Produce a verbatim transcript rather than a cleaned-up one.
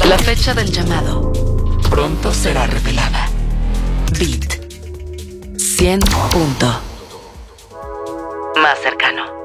La fecha del llamado pronto será revelada. Bit cien punto más cercano.